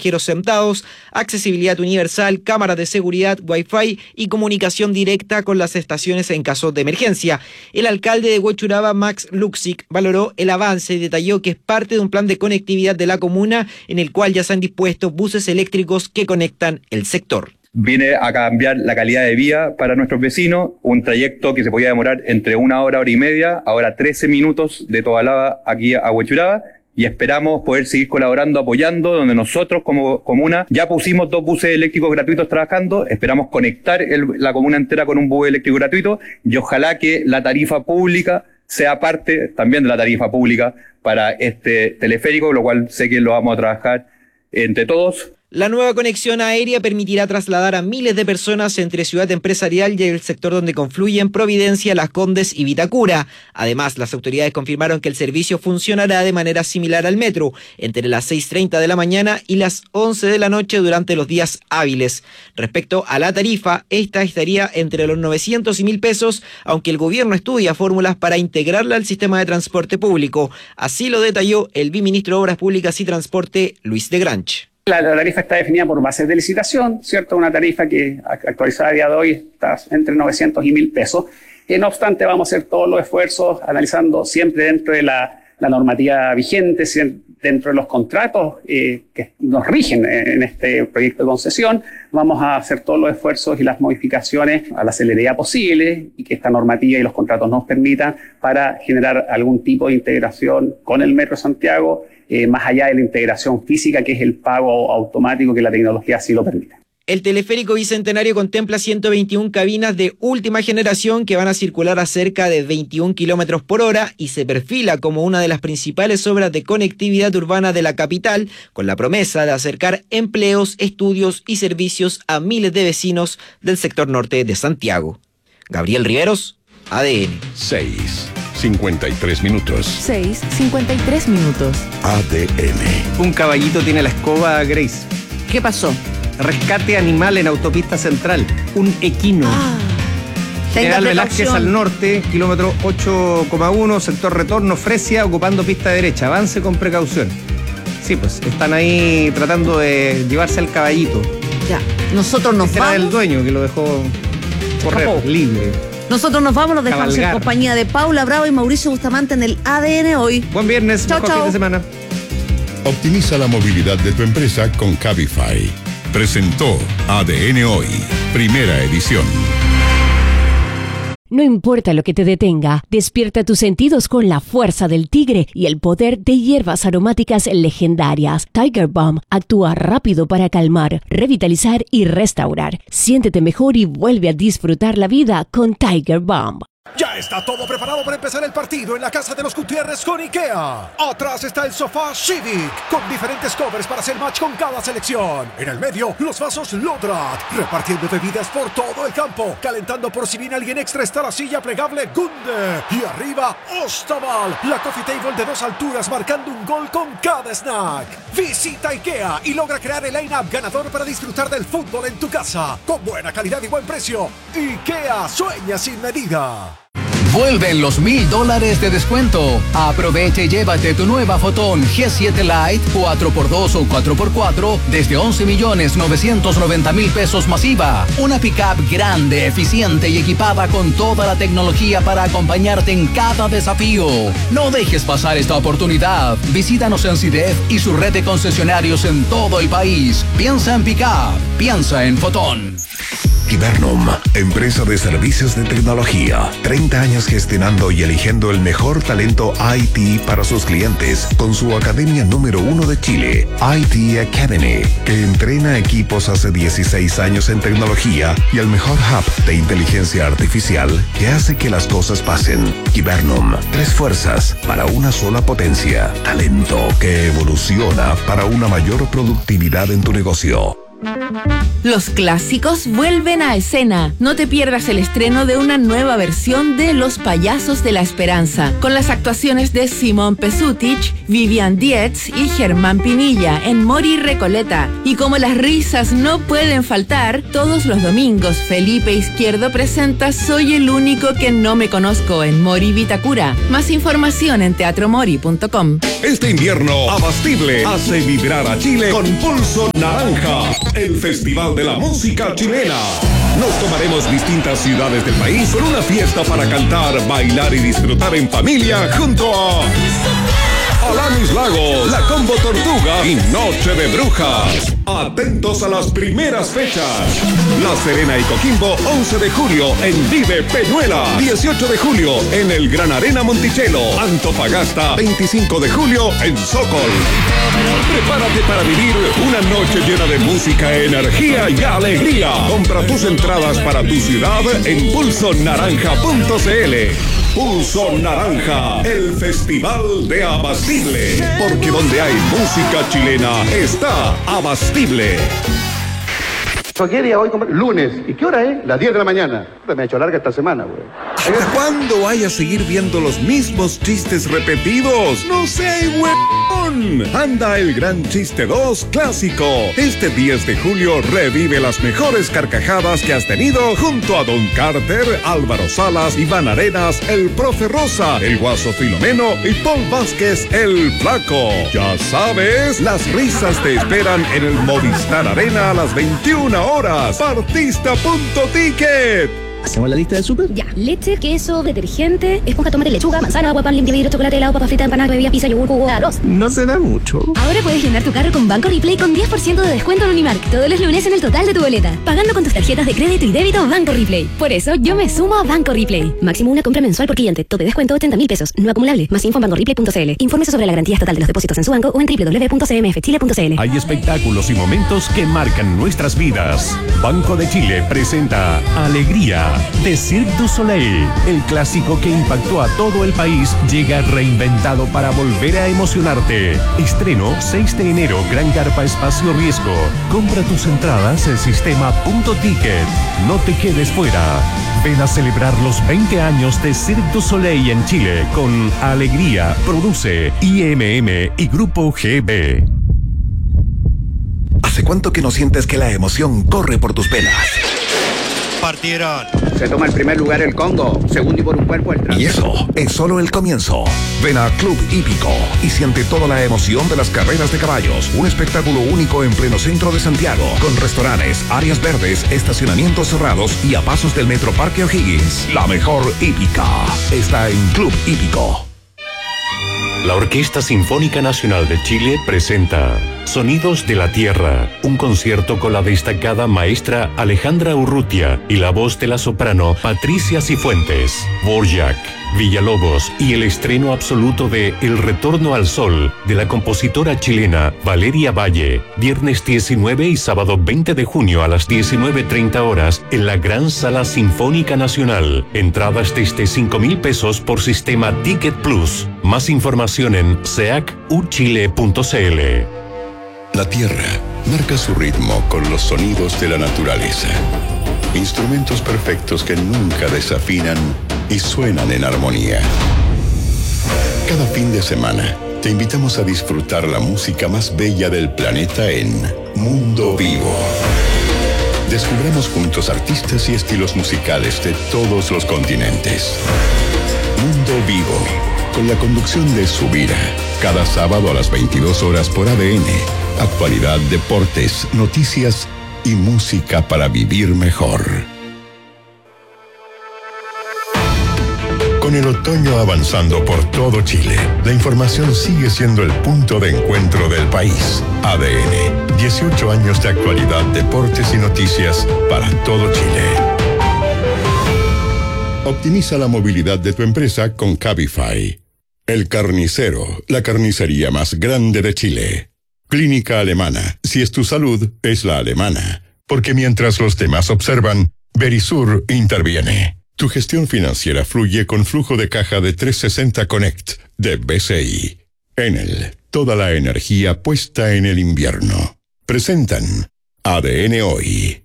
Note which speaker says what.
Speaker 1: pasajeros sentados, accesibilidad universal, cámaras de seguridad, Wi-Fi y comunicación directa con las estaciones en caso de emergencia. El alcalde de Huechuraba, Max Luxic, valoró el avance y detalló que es parte de un plan de conectividad de la comuna en el cual ya se han dispuesto buses eléctricos que conectan el sector.
Speaker 2: Viene a cambiar la calidad de vida para nuestros vecinos, un trayecto que se podía demorar entre 1 hora, hora y media, ahora 13 minutos de Tobalaba aquí a Huechuraba, y esperamos poder seguir colaborando, apoyando, donde nosotros como comuna ya pusimos 2 buses eléctricos gratuitos trabajando, esperamos conectar la comuna entera con un bus eléctrico gratuito, y ojalá que la tarifa pública sea parte también de la tarifa pública para este teleférico, lo cual sé que lo vamos a trabajar entre todos.
Speaker 1: La nueva conexión aérea permitirá trasladar a miles de personas entre Ciudad Empresarial y el sector donde confluyen Providencia, Las Condes y Vitacura. Además, las autoridades confirmaron que el servicio funcionará de manera similar al metro, entre las 6:30 de la mañana y las 11 de la noche durante los días hábiles. Respecto a la tarifa, esta estaría entre los 900 y 1.000 pesos, aunque el gobierno estudia fórmulas para integrarla al sistema de transporte público. Así lo detalló el viceministro de Obras Públicas y Transporte, Luis de Granch.
Speaker 3: La tarifa está definida por bases de licitación, ¿cierto? Una tarifa que actualizada a día de hoy está entre 900 y 1.000 pesos. No obstante, vamos a hacer todos los esfuerzos analizando siempre dentro de la normativa vigente, dentro de los contratos que nos rigen en este proyecto de concesión. Vamos a hacer todos los esfuerzos y las modificaciones a la celeridad posible y que esta normativa y los contratos nos permitan para generar algún tipo de integración con el Metro de Santiago, más allá de la integración física, que es el pago automático que la tecnología así lo permite.
Speaker 1: El teleférico bicentenario contempla 121 cabinas de última generación que van a circular a cerca de 21 kilómetros por hora y se perfila como una de las principales obras de conectividad urbana de la capital, con la promesa de acercar empleos, estudios y servicios a miles de vecinos del sector norte de Santiago. Gabriel Riveros, ADN.
Speaker 4: 6:53 minutos.
Speaker 5: 6:53 minutos.
Speaker 4: ADN.
Speaker 6: Un caballito tiene la escoba, Grace.
Speaker 5: ¿Qué pasó?
Speaker 6: Rescate animal en autopista central. Un equino. General Velázquez al norte, kilómetro 8,1, sector retorno, Fresia, ocupando pista derecha. Avance con precaución. Sí, pues están ahí tratando de llevarse al caballito.
Speaker 5: Ya, nosotros nos vamos.
Speaker 6: Era del dueño que lo dejó correr libre.
Speaker 5: Nosotros nos vamos, nos dejamos en compañía de Paula Bravo y Mauricio Bustamante en el ADN hoy.
Speaker 6: Buen viernes, mejor fin de semana.
Speaker 4: Optimiza la movilidad de tu empresa con Cabify. Presentó ADN Hoy, primera edición.
Speaker 7: No importa lo que te detenga, despierta tus sentidos con la fuerza del tigre y el poder de hierbas aromáticas legendarias. Tiger Balm actúa rápido para calmar, revitalizar y restaurar. Siéntete mejor y vuelve a disfrutar la vida con Tiger Balm.
Speaker 8: Ya está todo preparado para empezar el partido en la casa de los Gutiérrez con IKEA. Atrás está el sofá Civic, con diferentes covers para hacer match con cada selección. En el medio, los vasos Lodrat, repartiendo bebidas por todo el campo. Calentando por si viene alguien extra está la silla plegable Gunde. Y arriba, Ostaval, la coffee table de 2 alturas marcando un gol con cada snack. Visita IKEA y logra crear el line-up ganador para disfrutar del fútbol en tu casa. Con buena calidad y buen precio. IKEA, sueña sin medida.
Speaker 9: Vuelven los $1,000 de descuento. Aprovecha y llévate tu nueva Fotón G7 Lite 4x2 o 4x4 desde 11.990.000 pesos masiva. Una pickup grande, eficiente y equipada con toda la tecnología para acompañarte en cada desafío. No dejes pasar esta oportunidad. Visítanos en CIDEF y su red de concesionarios en todo el país. Piensa en pickup, piensa en Fotón.
Speaker 4: Hibernum, empresa de servicios de tecnología. 30 años gestionando y eligiendo el mejor talento IT para sus clientes, con su academia número 1 de Chile, IT Academy, que entrena equipos hace 16 años en tecnología y el mejor hub de inteligencia artificial que hace que las cosas pasen. Hibernum, 3 fuerzas para una sola potencia. Talento que evoluciona para una mayor productividad en tu negocio.
Speaker 10: Los clásicos vuelven a escena. No te pierdas el estreno de una nueva versión de Los Payasos de la Esperanza, con las actuaciones de Simón Pesutich, Vivian Dietz y Germán Pinilla en Mori Recoleta. Y como las risas no pueden faltar, todos los domingos Felipe Izquierdo presenta Soy el único que no me conozco en Mori Vitacura. Más información en teatromori.com.
Speaker 11: Este invierno, Abastible hace vibrar a Chile con Pulso Naranja, el festival de la música chilena. Nos tomaremos distintas ciudades del país con una fiesta para cantar, bailar y disfrutar en familia junto a Alanis Lagos, La Combo Tortuga y Noche de Brujas. Atentos a las primeras fechas. La Serena y Coquimbo, 11 de julio en Vive Peñuela. 18 de julio en el Gran Arena Monticello. Antofagasta, 25 de julio en Sokol. Prepárate para vivir una noche llena de música, energía y alegría. Compra tus entradas para tu ciudad en pulsonaranja.cl. Pulso Naranja, el festival de Abastible. Porque donde hay música chilena está Abastible.
Speaker 12: ¿Qué día hoy? Lunes. ¿Y qué hora es? Las 10 de la mañana. Me ha hecho larga esta semana, güey.
Speaker 11: ¿Hasta cuándo vaya a seguir viendo los mismos chistes repetidos? ¡No sé, huevón! Anda el Gran Chiste 2 Clásico. Este 10 de julio revive las mejores carcajadas que has tenido junto a Don Carter, Álvaro Salas, Iván Arenas, el Profe Rosa, el Guaso Filomeno y Paul Vázquez, el Flaco. Ya sabes, las risas te esperan en el Movistar Arena a las 21 horas. Partista.ticket.
Speaker 13: ¿Hacemos la lista del súper?
Speaker 14: Ya. Leche, queso, detergente, esponja, tomate, lechuga, manzana, agua, pan, limpia, vidrio, chocolate, helado, papa frita, empanada, bebida, pizza, yogur, jugo, arroz.
Speaker 13: No se da mucho.
Speaker 14: Ahora puedes llenar tu carro con Banco Replay con 10% de descuento en Unimark todos los lunes en el total de tu boleta, pagando con tus tarjetas de crédito y débito Banco Replay. Por eso yo me sumo a Banco Replay. Máximo una compra mensual por cliente. Tope descuento 80.000 pesos. No acumulable. Más info en bancoreplay.cl. Infórmese sobre la garantía estatal de los depósitos en su banco o en www.cmfchile.cl.
Speaker 15: Hay espectáculos y momentos que marcan nuestras vidas. Banco de Chile presenta Alegría de Cirque du Soleil. El clásico que impactó a todo el país llega reinventado para volver a emocionarte. Estreno 6 de enero, Gran Carpa Espacio Riesgo. Compra tus entradas en sistema.ticket. No te quedes fuera. Ven a celebrar los 20 años de Cirque du Soleil en Chile con Alegría. Produce IMM y Grupo GB.
Speaker 4: ¿Hace cuánto que no sientes que la emoción corre por tus venas?
Speaker 16: Partieron.
Speaker 12: Se toma el primer lugar el Congo, segundo y por un cuerpo el trans.
Speaker 4: Y eso es solo el comienzo. Ven a Club Hípico y siente toda la emoción de las carreras de caballos. Un espectáculo único en pleno centro de Santiago, con restaurantes, áreas verdes, estacionamientos cerrados y a pasos del Metro Parque O'Higgins. La mejor hípica está en Club Hípico.
Speaker 15: La Orquesta Sinfónica Nacional de Chile presenta Sonidos de la Tierra, un concierto con la destacada maestra Alejandra Urrutia y la voz de la soprano Patricia Cifuentes, Dvorak, Villalobos y el estreno absoluto de El Retorno al Sol de la compositora chilena Valeria Valle, viernes 19 y sábado 20 de junio a las 19:30 horas en la Gran Sala Sinfónica Nacional. Entradas desde 5.000 pesos por sistema Ticket Plus. Más información en seacuchile.cl.
Speaker 17: La Tierra marca su ritmo con los sonidos de la naturaleza. Instrumentos perfectos que nunca desafinan y suenan en armonía. Cada fin de semana te invitamos a disfrutar la música más bella del planeta en Mundo Vivo. Descubramos juntos artistas y estilos musicales de todos los continentes. Mundo Vivo, con la conducción de Subira, cada sábado a las 22 horas por ADN. Actualidad, deportes, noticias y música para vivir mejor. Con el otoño avanzando por todo Chile, la información sigue siendo el punto de encuentro del país. ADN, 18 años de actualidad, deportes y noticias para todo Chile. Optimiza la movilidad de tu empresa con Cabify. El Carnicero, la carnicería más grande de Chile. Clínica Alemana, si es tu salud, es la alemana. Porque mientras los demás observan, Verisur interviene. Tu gestión financiera fluye con flujo de caja de 360 Connect de BCI. Enel, toda la energía puesta en el invierno. Presentan ADN Hoy.